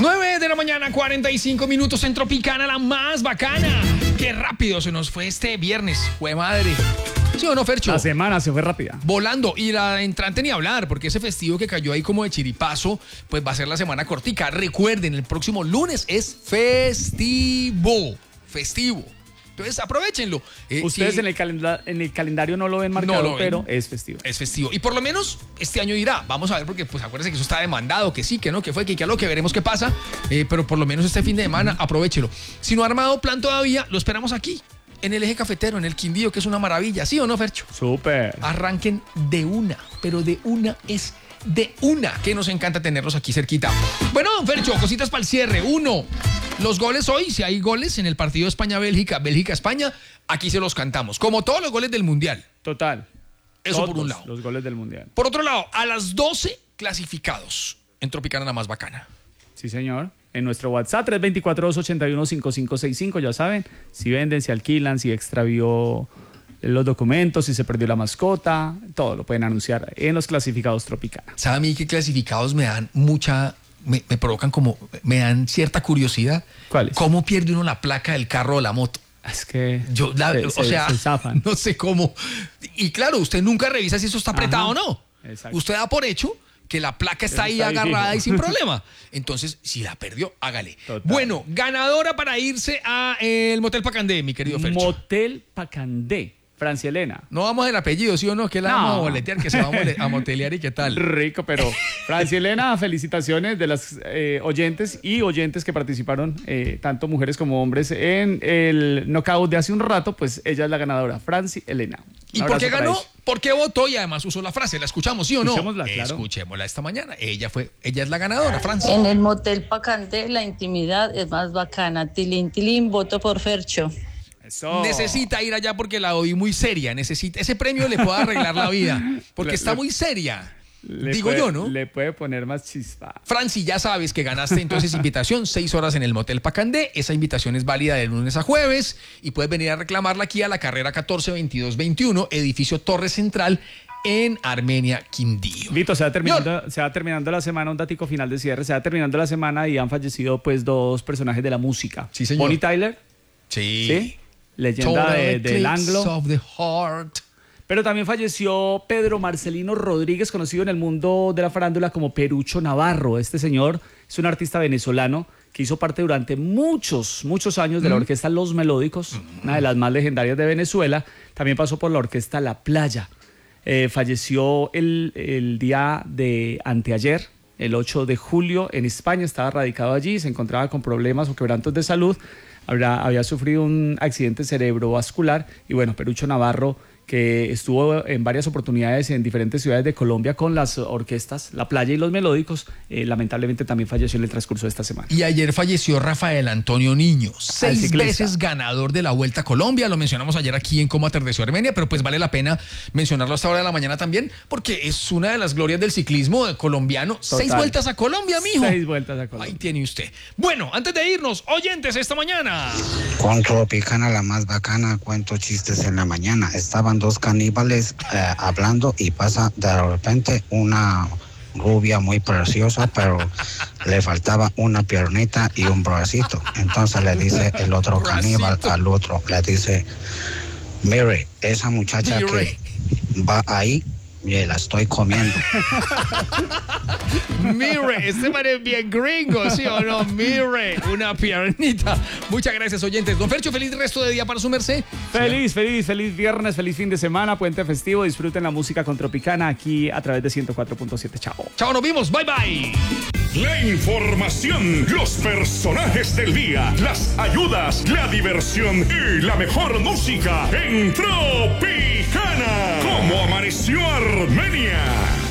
9 de la mañana, 45 minutos en Tropicana, la más bacana. Qué rápido se nos fue este viernes, fue madre. ¿Sí o no, Fercho? La semana se fue rápida. Volando. Y la entrante ni hablar, porque ese festivo que cayó ahí como de chiripazo, pues va a ser la semana cortica. Recuerden, el próximo lunes es festivo. Entonces, aprovechenlo. Ustedes en el calendario no lo ven marcado, no pero es festivo. Es festivo. Y por lo menos este año irá. Vamos a ver, porque pues acuérdense que eso está demandado, que sí, que no, que fue, que algo, que veremos qué pasa. Pero por lo menos este fin de semana, aprovechelo. Si no ha armado plan todavía, lo esperamos aquí, en el Eje Cafetero, en el Quindío, que es una maravilla. ¿Sí o no, Fercho? Súper. Arranquen de una, pero de una es de una, que nos encanta tenerlos aquí cerquita. Bueno, don Fercho, cositas para el cierre. 1, los goles hoy, si hay goles en el partido España-Bélgica, Bélgica-España, aquí se los cantamos, como todos los goles del Mundial. Total. Eso todos por un lado. Los goles del Mundial. Por otro lado, a las 12 clasificados en Tropicana, la más bacana. Sí, señor. En nuestro WhatsApp, 324-281-5565, ya saben, si venden, si alquilan, si extravió los documentos, si se perdió la mascota, todo lo pueden anunciar en los clasificados Tropicana. ¿Sabe a mí qué clasificados me dan me provocan como, me dan cierta curiosidad? ¿Cuáles? ¿Cómo pierde uno la placa del carro o la moto? Es que se zafan. No sé cómo. Y claro, usted nunca revisa si eso está apretado o no. Exacto. Usted da por hecho que la placa está ahí agarrada fijo. y sin problema. Entonces, si la perdió, hágale. Total. Bueno, ganadora para irse a el Motel Pacandé, mi querido Fercho. Motel Pacandé, Francia Elena. No vamos del apellido, ¿sí o no? Que la vamos a boletear, que se va a motelear y qué tal. Rico, pero Francia Elena, felicitaciones de las oyentes que participaron, tanto mujeres como hombres, en el knockout de hace un rato. Pues ella es la ganadora, Francia Elena. ¿Y por qué ganó? ¿Por qué votó? Y además usó la frase. ¿La escuchamos, sí o no? Escuchémosla, claro. Escuchémosla esta mañana. Ella es la ganadora, Francia. En el Motel Pacandé la intimidad es más bacana. Tilín, tilín, voto por Fercho. Eso. Necesita ir allá porque la oí muy seria. Necesita ese premio, le puede arreglar la vida. Porque está muy seria. Digo yo, ¿no? Le puede poner más chispa. Franci, ya sabes que ganaste entonces invitación, 6 horas en el Motel Pacandé. Esa invitación es válida de lunes a jueves y puedes venir a reclamarla aquí a la carrera 142221, edificio Torre Central, en Armenia, Quindío. Vito, se va terminando la semana, un datico final de cierre. Se va terminando la semana y han fallecido pues 2 personajes de la música. Sí, señor. Bonnie Tyler. Sí. Leyenda del anglo. Of the heart. Pero también falleció Pedro Marcelino Rodríguez, conocido en el mundo de la farándula como Perucho Navarro. Este señor es un artista venezolano que hizo parte durante muchos años de la orquesta Los Melódicos, una de las más legendarias de Venezuela. También pasó por la orquesta La Playa. Falleció el día de anteayer, el 8 de julio, en España. Estaba radicado allí, se encontraba con problemas o quebrantos de salud. Había sufrido un accidente cerebrovascular y bueno, Perucho Navarro, que estuvo en varias oportunidades en diferentes ciudades de Colombia con las orquestas La Playa y Los Melódicos, lamentablemente también falleció en el transcurso de esta semana. Y ayer falleció Rafael Antonio Niño, 6 veces ganador de la Vuelta a Colombia. Lo mencionamos ayer aquí en Cómo Atardeció Armenia, pero pues vale la pena mencionarlo a esta hora de la mañana también, porque es una de las glorias del ciclismo colombiano. Total. 6 vueltas a Colombia, mijo. 6 vueltas a Colombia. Ahí tiene usted. Bueno, antes de irnos, oyentes, esta mañana. Con Tropicana, la más bacana, cuento chistes en la mañana. Estaban 2 caníbales hablando y pasa de repente una rubia muy preciosa, pero le faltaba una piernita y un bracito. Entonces le dice el otro caníbal al otro, le dice: mire, esa muchacha que va ahí, me la estoy comiendo. Mire, este man es bien gringo, ¿sí o no? Mire, una piernita. Muchas gracias, oyentes. Don Fercho, feliz resto de día para su merced. Feliz viernes, feliz fin de semana, puente festivo. Disfruten la música con Tropicana aquí a través de 104.7. Chao. Chao, nos vimos. Bye, bye. La información, los personajes del día, las ayudas, la diversión y la mejor música en Tropicana. ¿Cómo amaneció Armenia?